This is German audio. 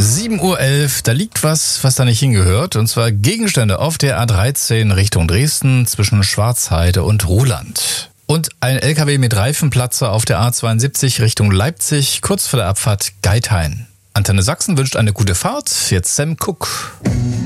7:11 Uhr, da liegt was da nicht hingehört. Und zwar Gegenstände auf der A13 Richtung Dresden zwischen Schwarzheide und Ruhland. Und ein LKW mit Reifenplatzer auf der A72 Richtung Leipzig, kurz vor der Abfahrt Geithain. Antenne Sachsen wünscht eine gute Fahrt. Jetzt Sam Cook.